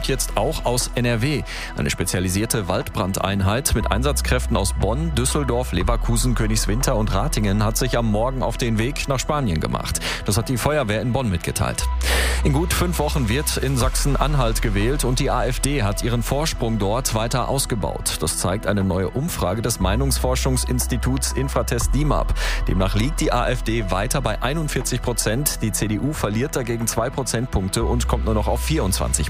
kommt jetzt auch aus NRW. Eine spezialisierte Waldbrandeinheit mit Einsatzkräften aus Bonn, Düsseldorf, Leverkusen, Königswinter und Ratingen hat sich am Morgen auf den Weg nach Spanien gemacht. Das hat die Feuerwehr in Bonn mitgeteilt. In gut 5 Wochen wird in Sachsen-Anhalt gewählt und die AfD hat ihren Vorsprung dort weiter ausgebaut. Das zeigt eine neue Umfrage des Meinungsforschungsinstituts Infratest DIMAP. Demnach liegt die AfD weiter bei 41%. Die CDU verliert dagegen 2 Prozentpunkte und kommt nur noch auf 24%.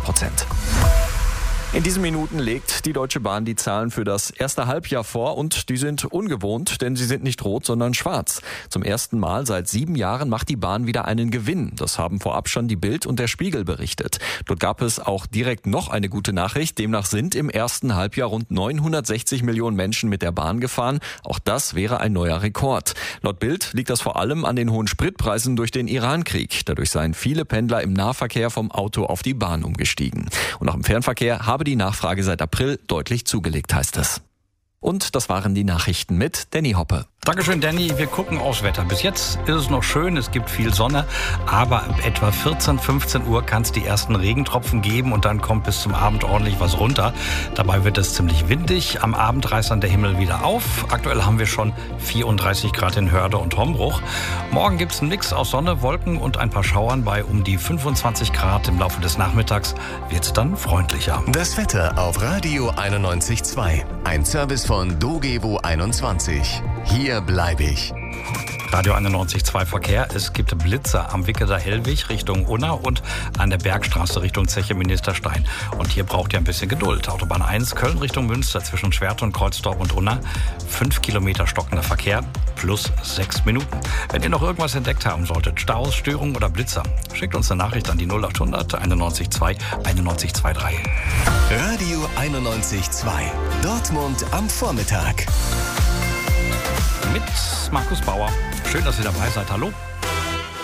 In diesen Minuten legt die Deutsche Bahn die Zahlen für das erste Halbjahr vor und die sind ungewohnt, denn sie sind nicht rot, sondern schwarz. Zum ersten Mal seit 7 Jahren macht die Bahn wieder einen Gewinn. Das haben vorab schon die Bild und der Spiegel berichtet. Dort gab es auch direkt noch eine gute Nachricht. Demnach sind im ersten Halbjahr rund 960 Millionen Menschen mit der Bahn gefahren. Auch das wäre ein neuer Rekord. Laut Bild liegt das vor allem an den hohen Spritpreisen durch den Irankrieg. Dadurch seien viele Pendler im Nahverkehr vom Auto auf die Bahn umgestiegen. Und auch im Fernverkehr habe die Nachfrage seit April deutlich zugelegt, heißt es. Und das waren die Nachrichten mit Danny Hoppe. Dankeschön, Danny. Wir gucken aufs Wetter. Bis jetzt ist es noch schön, es gibt viel Sonne, aber ab etwa 14, 15 Uhr kann es die ersten Regentropfen geben und dann kommt bis zum Abend ordentlich was runter. Dabei wird es ziemlich windig. Am Abend reißt dann der Himmel wieder auf. Aktuell haben wir schon 34 Grad in Hörde und Hombruch. Morgen gibt es einen Mix aus Sonne, Wolken und ein paar Schauern bei um die 25 Grad. Im Laufe des Nachmittags wird es dann freundlicher. Das Wetter auf Radio 91.2. Ein Service von Dogevo 21. Hier bleibe ich. Radio 91.2 Verkehr. Es gibt Blitzer am Wickeler Hellwig Richtung Unna und an der Bergstraße Richtung Zeche Ministerstein. Und hier braucht ihr ein bisschen Geduld. Autobahn 1 Köln Richtung Münster zwischen Schwerte und Kreuzdorf und Unna. 5 Kilometer stockender Verkehr plus 6 Minuten. Wenn ihr noch irgendwas entdeckt haben solltet, Staus, Störungen oder Blitzer, schickt uns eine Nachricht an die 0800 91.2 9123. Radio 91.2. Dortmund am Vormittag. Mit Markus Bauer. Schön, dass ihr dabei seid. Hallo.